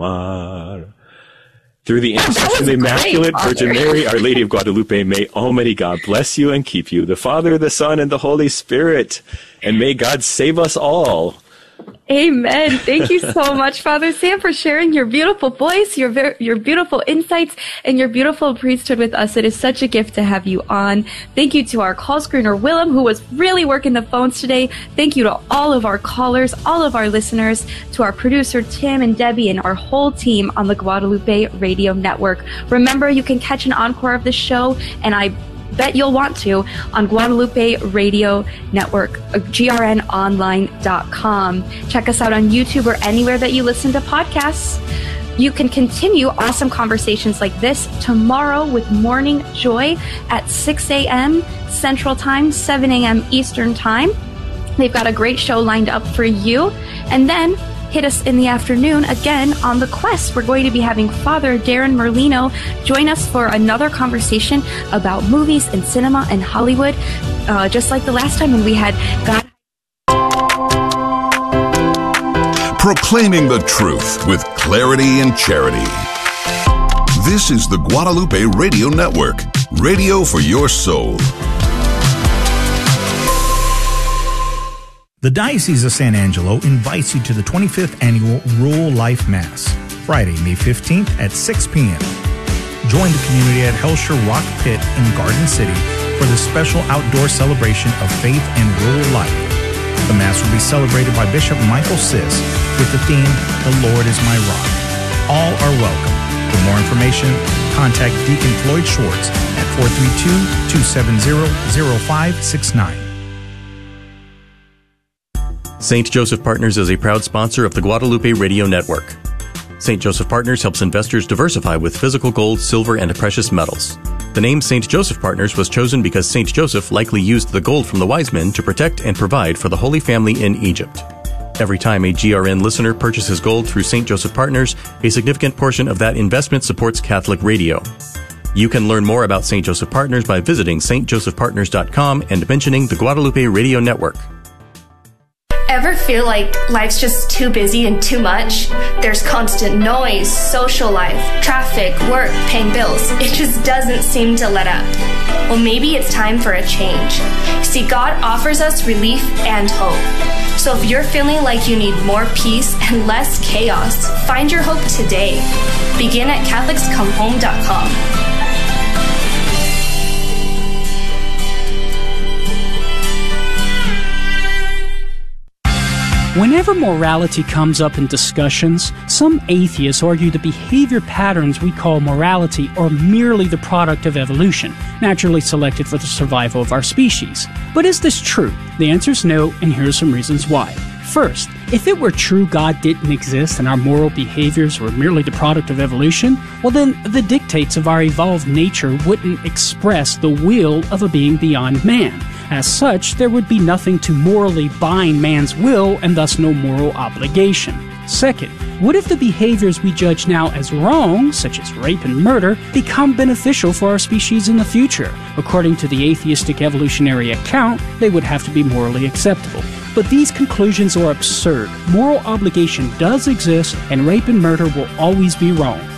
Through the intercession of the Immaculate Virgin Mary, Our Lady of Guadalupe, may Almighty God bless you and keep you, the Father, the Son, and the Holy Spirit. And may God save us all. Amen. Thank you so much, Father Sam, for sharing your beautiful voice, your beautiful insights, and your beautiful priesthood with us. It is such a gift to have you on. Thank you to our call screener, Willem, who was really working the phones today. Thank you to all of our callers, all of our listeners, to our producer, Tim and Debbie, and our whole team on the Guadalupe Radio Network. Remember, you can catch an encore of the show, and I bet you'll want to, on Guadalupe Radio Network, grnonline.com. Check us out on YouTube or anywhere that you listen to podcasts. You can continue awesome conversations like this tomorrow with Morning Joy at 6 a.m. Central Time, 7 a.m. Eastern Time. They've got a great show lined up for you. And then hit us in the afternoon again on The Quest. We're going to be having Father Darren Merlino join us for another conversation about movies and cinema and Hollywood, just like the last time when we had God. Proclaiming the truth with clarity and charity. This is the Guadalupe Radio Network, radio for your soul. The Diocese of San Angelo invites you to the 25th Annual Rural Life Mass, Friday, May 15th at 6 p.m. Join the community at Helsher Rock Pit in Garden City for the special outdoor celebration of faith and rural life. The Mass will be celebrated by Bishop Michael Sis with the theme, The Lord is My Rock. All are welcome. For more information, contact Deacon Floyd Schwartz at 432-270-0569. St. Joseph Partners is a proud sponsor of the Guadalupe Radio Network. St. Joseph Partners helps investors diversify with physical gold, silver, and precious metals. The name St. Joseph Partners was chosen because St. Joseph likely used the gold from the wise men to protect and provide for the Holy Family in Egypt. Every time a GRN listener purchases gold through St. Joseph Partners, a significant portion of that investment supports Catholic radio. You can learn more about St. Joseph Partners by visiting stjosephpartners.com and mentioning the Guadalupe Radio Network. Ever feel like life's just too busy and too much? There's constant noise, social life, traffic, work, paying bills. It just doesn't seem to let up. Well, maybe it's time for a change. See, God offers us relief and hope. So if you're feeling like you need more peace and less chaos, find your hope today. Begin at CatholicsComeHome.com. Whenever morality comes up in discussions, some atheists argue the behavior patterns we call morality are merely the product of evolution, naturally selected for the survival of our species. But is this true? The answer is no, and here are some reasons why. First, if it were true God didn't exist and our moral behaviors were merely the product of evolution, well then the dictates of our evolved nature wouldn't express the will of a being beyond man. As such, there would be nothing to morally bind man's will and thus no moral obligation. Second, what if the behaviors we judge now as wrong, such as rape and murder, become beneficial for our species in the future? According to the atheistic evolutionary account, they would have to be morally acceptable. But these conclusions are absurd. Moral obligation does exist, and rape and murder will always be wrong.